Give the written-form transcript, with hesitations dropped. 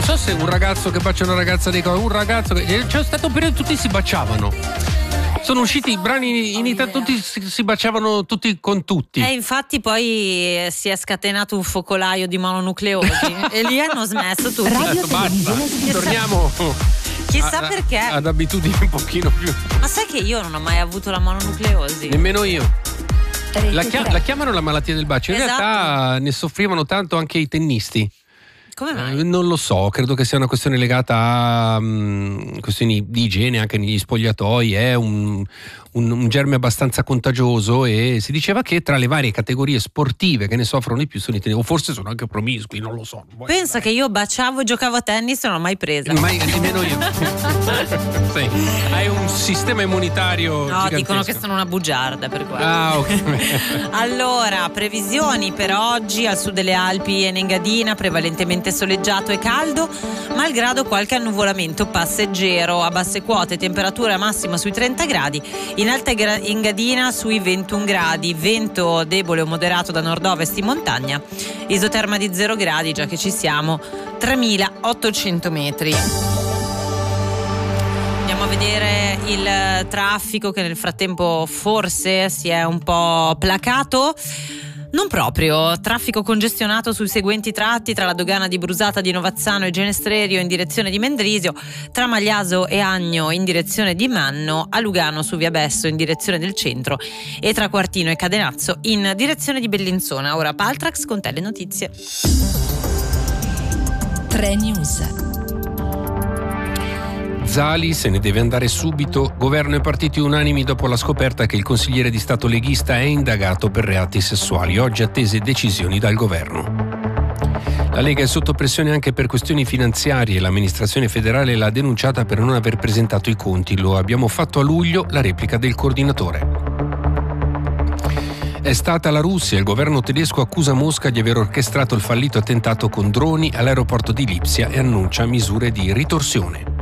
so se un ragazzo che bacia una ragazza dei un ragazzo che c'è stato un periodo tutti si baciavano. Sono usciti i brani in Italia, tutti si baciavano tutti con tutti. Infatti poi si è scatenato un focolaio di mononucleosi e lì hanno smesso tutti. Basta, torniamo Chissà perché. Ad abitudini un pochino più. Ma sai che io non ho mai avuto la mononucleosi? Nemmeno io. La chiamano la malattia del bacio. In realtà ne soffrivano tanto anche i tennisti. Come mai? Non lo so, credo che sia una questione legata a questioni di igiene anche negli spogliatoi. È un germe abbastanza contagioso e si diceva che tra le varie categorie sportive che ne soffrono di più sono i tennisti, o forse sono anche promiscui, non lo so. Pensa che io baciavo e giocavo a tennis e non l'ho mai presa. Mai, nemmeno io. Sì, hai un sistema immunitario gigantesco. Dicono che sono una bugiarda per quello. Ok. Allora, previsioni per oggi: al sud delle Alpi e in Engadina prevalentemente soleggiato e caldo, malgrado qualche annuvolamento passeggero. A basse quote temperatura massima sui 30 gradi, in alta Engadina sui 21 gradi, vento debole o moderato da nord-ovest in montagna, isoterma di 0 gradi, già che ci siamo, 3.800 metri. Andiamo a vedere il traffico, che nel frattempo forse si è un po' placato. Non proprio, traffico congestionato sui seguenti tratti: tra la dogana di Brusata di Novazzano e Genestrerio in direzione di Mendrisio, tra Magliaso e Agno in direzione di Manno, a Lugano su via Besso in direzione del centro e tra Quartino e Cadenazzo in direzione di Bellinzona. Ora Paltrax con te le notizie. 3 News. Zali se ne deve andare subito. Governo e partiti unanimi dopo la scoperta che il consigliere di Stato leghista è indagato per reati sessuali. Oggi attese decisioni dal governo. La Lega è sotto pressione anche per questioni finanziarie. L'amministrazione federale l'ha denunciata per non aver presentato i conti. Lo abbiamo fatto a luglio, la replica del coordinatore. È stata la Russia. Il governo tedesco accusa Mosca di aver orchestrato il fallito attentato con droni all'aeroporto di Lipsia e annuncia misure di ritorsione.